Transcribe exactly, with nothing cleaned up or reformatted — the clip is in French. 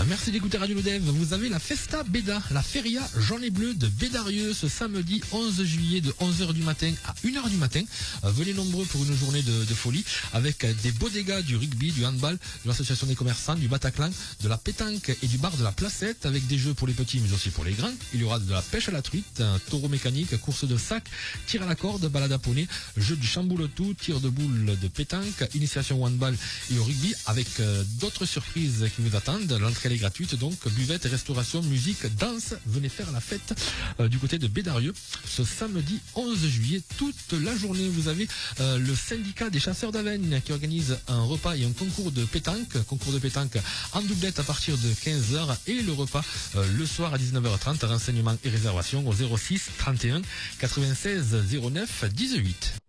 Merci d'écouter Radio Lodev. Vous avez la Festa Beda, la Feria Jaune et Bleu de Bédarieux ce samedi onze juillet de onze heures du matin à une heure du matin. Euh, venez nombreux pour une journée de, de folie avec des beaux dégâts du rugby, du handball, de l'association des commerçants, du Bataclan, de la pétanque et du bar de la Placette avec des jeux pour les petits mais aussi pour les grands. Il y aura de la pêche à la truite, un taureau mécanique, course de sac, tir à la corde, balade à poney, jeu du chamboule-tout, tir de boule de pétanque, initiation au handball et au rugby avec euh, d'autres surprises qui vous attendent. L'entrée est gratuite, donc buvette, restauration, musique, danse. Venez faire la fête euh, du côté de Bédarieux ce samedi onze juillet. Toute la journée, vous avez euh, le syndicat des chasseurs d'Avesnes qui organise un repas et un concours de pétanque. Concours de pétanque en doublette à partir de quinze heures et le repas euh, le soir à dix-neuf heures trente. Renseignements et réservations au zéro six trente et un quatre-vingt-seize zéro neuf dix-huit.